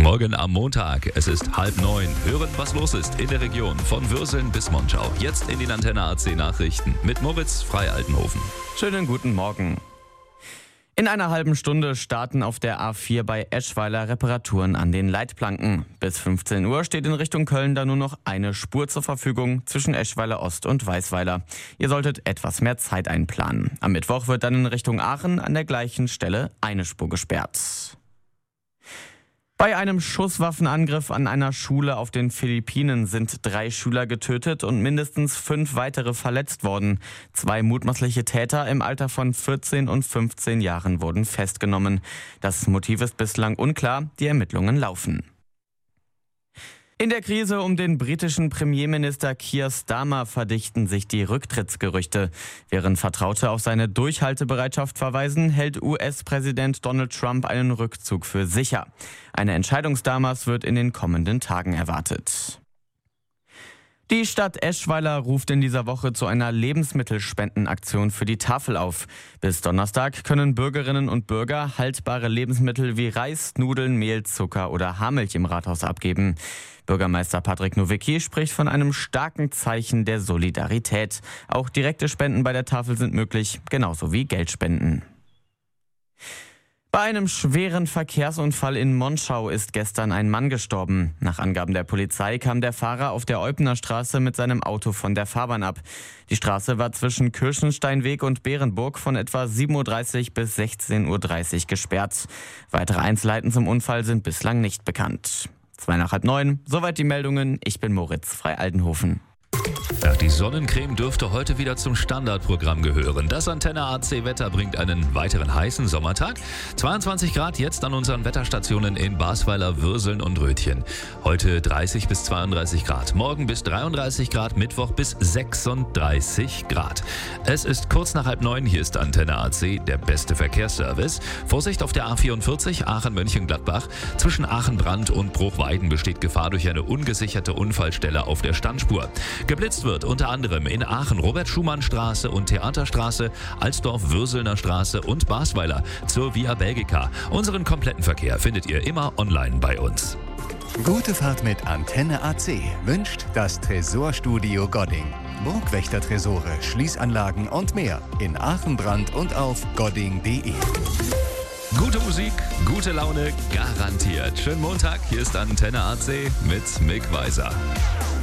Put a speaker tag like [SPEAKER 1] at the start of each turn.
[SPEAKER 1] Morgen am Montag. Es ist 8:30. Hören, was los ist in der Region von Würseln bis Monschau. Jetzt in den Antenne AC Nachrichten mit Moritz Frei-Altenhofen.
[SPEAKER 2] Schönen guten Morgen. In einer halben Stunde starten auf der A4 bei Eschweiler Reparaturen an den Leitplanken. Bis 15 Uhr steht in Richtung Köln dann nur noch eine Spur zur Verfügung zwischen Eschweiler Ost und Weißweiler. Ihr solltet etwas mehr Zeit einplanen. Am Mittwoch wird dann in Richtung Aachen an der gleichen Stelle eine Spur gesperrt. Bei einem Schusswaffenangriff an einer Schule auf den Philippinen sind 3 Schüler getötet und mindestens 5 weitere verletzt worden. 2 mutmaßliche Täter im Alter von 14 und 15 Jahren wurden festgenommen. Das Motiv ist bislang unklar, die Ermittlungen laufen. In der Krise um den britischen Premierminister Keir Starmer verdichten sich die Rücktrittsgerüchte. Während Vertraute auf seine Durchhaltebereitschaft verweisen, hält US-Präsident Donald Trump einen Rückzug für sicher. Eine Entscheidung Starmers wird in den kommenden Tagen erwartet. Die Stadt Eschweiler ruft in dieser Woche zu einer Lebensmittelspendenaktion für die Tafel auf. Bis Donnerstag können Bürgerinnen und Bürger haltbare Lebensmittel wie Reis, Nudeln, Mehl, Zucker oder Haarmilch im Rathaus abgeben. Bürgermeister Patrick Nowicki spricht von einem starken Zeichen der Solidarität. Auch direkte Spenden bei der Tafel sind möglich, genauso wie Geldspenden. Bei einem schweren Verkehrsunfall in Monschau ist gestern ein Mann gestorben. Nach Angaben der Polizei kam der Fahrer auf der Eupener Straße mit seinem Auto von der Fahrbahn ab. Die Straße war zwischen Kirchensteinweg und Bärenburg von etwa 7:30 Uhr bis 16:30 Uhr gesperrt. Weitere Einzelheiten zum Unfall sind bislang nicht bekannt. 8:45, soweit die Meldungen. Ich bin Moritz Frei-Altenhofen.
[SPEAKER 1] Ja, die Sonnencreme dürfte heute wieder zum Standardprogramm gehören. Das Antenne AC Wetter bringt einen weiteren heißen Sommertag. 22 Grad jetzt an unseren Wetterstationen in Basweiler, Würseln und Rötchen. Heute 30 bis 32 Grad. Morgen bis 33 Grad, Mittwoch bis 36 Grad. Es ist kurz nach 8:30. Hier ist Antenne AC, der beste Verkehrsservice. Vorsicht auf der A44 Aachen-Mönchengladbach. Zwischen Aachen-Brand und Bruchweiden besteht Gefahr durch eine ungesicherte Unfallstelle auf der Standspur. Geblitzt wird unter anderem in Aachen Robert-Schumann-Straße und Theaterstraße, Alsdorf-Würselner Straße und Basweiler zur Via Belgica. Unseren kompletten Verkehr findet ihr immer online bei uns.
[SPEAKER 3] Gute Fahrt mit Antenne AC wünscht das Tresorstudio Godding. Burgwächter-Tresore, Schließanlagen und mehr in Aachen, Brand und auf godding.de.
[SPEAKER 1] Gute Musik, gute Laune, garantiert. Schönen Montag, hier ist Antenne AC mit Mick Weiser.